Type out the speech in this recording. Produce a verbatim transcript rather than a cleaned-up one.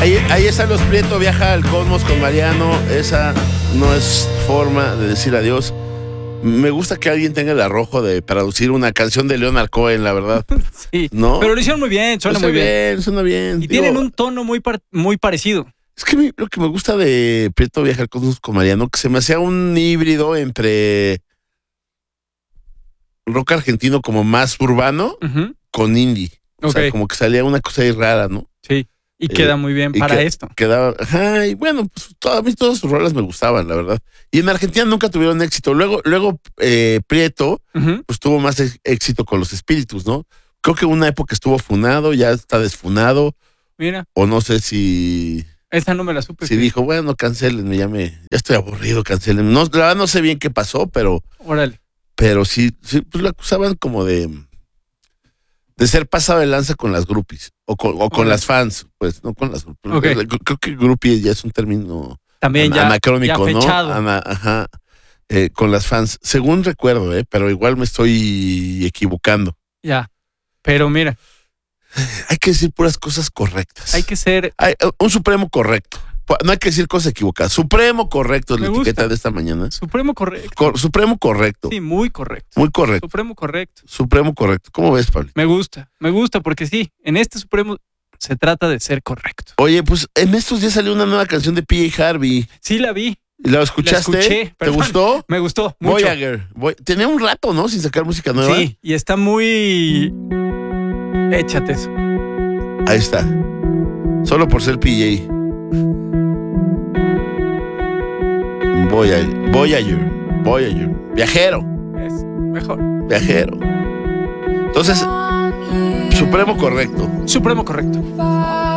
Ahí, ahí están los Prieto, viaja al cosmos con Mariano. Esa no es forma de decir adiós. Me gusta que alguien tenga el arrojo de traducir una canción de Leonard Cohen, la verdad. Sí, ¿no? Pero lo hicieron muy bien, suena Suena muy bien. bien, suena bien. Y Digo, tienen un tono muy, par- muy parecido. Es que mi- lo que me gusta de Prieto viaja al cosmos con Mariano, que se me hacía un híbrido entre rock argentino como más urbano Uh-huh. con indie. O Ok. sea, como que salía una cosa ahí rara, ¿no? Sí, y Eh, queda muy bien y para que- esto. Quedaba, ajá, y bueno, pues todas, a mí todas sus rolas me gustaban, la verdad. Y en Argentina nunca tuvieron éxito. Luego, luego eh, Prieto, Uh-huh. pues tuvo más ex- éxito con los Espíritus, ¿no? Creo que una época estuvo funado, ya está desfunado, Mira, o no sé si, esta no me la supe. si dijo, bueno, cancelenme, ya me, ya estoy aburrido, cancelenme. No, la verdad no sé bien qué pasó, pero, Órale. pero sí, sí, pues lo acusaban como de, de ser pasado de lanza con las groupies, o con, o con Órale. las fans, pues, no con las groupies. Ok. Creo que groupie ya es un término También ana- ya, anacrónico, ya ¿no? fechado. Ana- ajá, eh, con las fans, según recuerdo, eh, pero igual me estoy equivocando. Ya. Pero mira, Hay que decir puras cosas correctas. hay que ser. Hay, eh, un supremo correcto. Pu- No hay que decir cosas equivocadas. Supremo correcto es la Me etiqueta gusta. de esta mañana. Supremo correcto. Cor- supremo correcto. Sí, muy correcto. Muy correcto. Supremo correcto. Supremo correcto. ¿Cómo ves, Pablo? Me gusta, me gusta porque sí, en este Supremo se trata de ser correcto. Oye, pues en estos días salió una nueva canción de P J Harvey. Sí la vi, ¿La escuchaste? La escuché, ¿Te perdón. gustó? me gustó mucho. Voyager. Voy- Tenía un rato, ¿no? Sin sacar música nueva. Sí, y está muy... Échate eso. Ahí está. Solo por ser P J. Voyager. Voyager. Voyager. Viajero. Es mejor. Viajero. Entonces, supremo correcto. Supremo correcto.